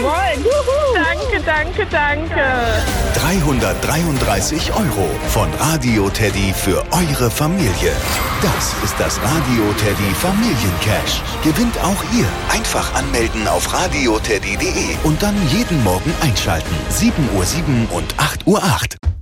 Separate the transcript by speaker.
Speaker 1: Moin. Juhu. Danke.
Speaker 2: 333 € von Radio Teddy für eure Familie. Das ist das Radio Teddy Familiencash. Gewinnt auch ihr. Einfach anmelden auf radioteddy.de und dann jeden Morgen einschalten. 7:07 und 8:08 Uhr.